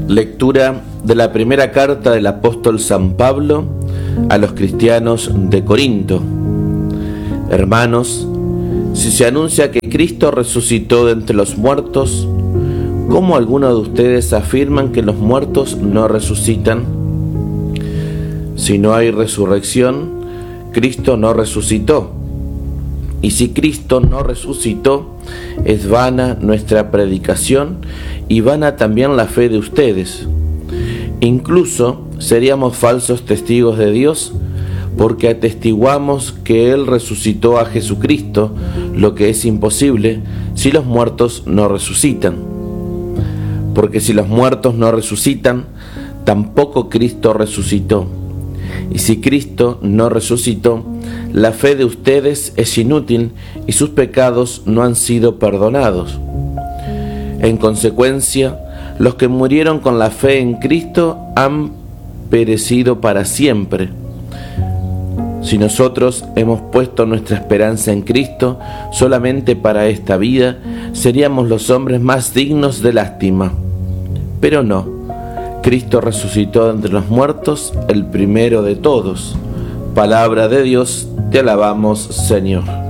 Lectura de la primera carta del apóstol San Pablo a los cristianos de Corinto. Hermanos, si se anuncia que Cristo resucitó de entre los muertos, ¿cómo algunos de ustedes afirman que los muertos no resucitan? Si no hay resurrección, Cristo no resucitó. Y si Cristo no resucitó, es vana nuestra predicación y vana también la fe de ustedes. Incluso seríamos falsos testigos de Dios, porque atestiguamos que Él resucitó a Jesucristo, lo que es imposible si los muertos no resucitan. Porque si los muertos no resucitan, tampoco Cristo resucitó. Y si Cristo no resucitó, la fe de ustedes es inútil y sus pecados no han sido perdonados. En consecuencia, los que murieron con la fe en Cristo han perecido para siempre. Si nosotros hemos puesto nuestra esperanza en Cristo solamente para esta vida, seríamos los hombres más dignos de lástima. Pero no, Cristo resucitó de entre los muertos, el primero de todos. Palabra de Dios, te alabamos, Señor.